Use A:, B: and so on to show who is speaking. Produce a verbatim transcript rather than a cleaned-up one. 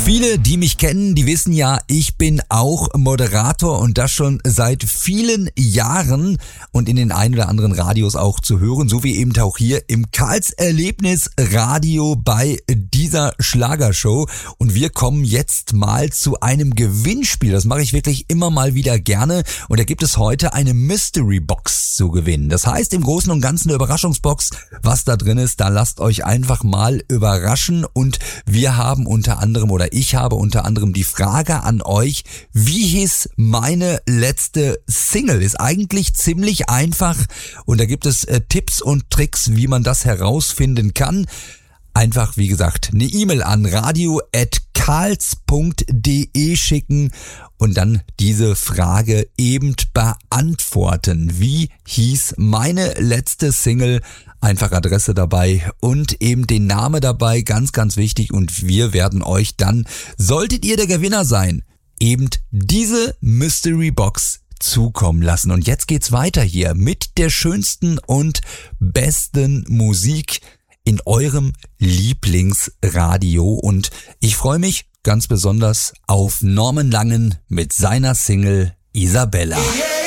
A: Viele, die mich kennen, die wissen ja, ich bin auch Moderator und das schon seit vielen Jahren und in den ein oder anderen Radios auch zu hören, so wie eben auch hier im Karls Erlebnis Radio bei dieser Schlagershow. Und wir kommen jetzt mal zu einem Gewinnspiel. Das mache ich wirklich immer mal wieder gerne und da gibt es heute eine Mystery Box zu gewinnen. Das heißt im Großen und Ganzen eine Überraschungsbox. Was da drin ist, da lasst euch einfach mal überraschen und wir haben unter anderem oder ich habe unter anderem die Frage an euch, wie hieß meine letzte Single? Ist eigentlich ziemlich einfach und da gibt es äh, Tipps und Tricks, wie man das herausfinden kann. Einfach, wie gesagt, eine E-Mail an radio at karls punkt de schicken und dann diese Frage eben beantworten. Wie hieß meine letzte Single? Einfach Adresse dabei und eben den Namen dabei, ganz, ganz wichtig. Und wir werden euch dann, solltet ihr der Gewinner sein, eben diese Mystery Box zukommen lassen. Und jetzt geht's weiter hier mit der schönsten und besten Musik in eurem Lieblingsradio. Und ich freue mich ganz besonders auf Norman Langen mit seiner Single Isabella. Yeah.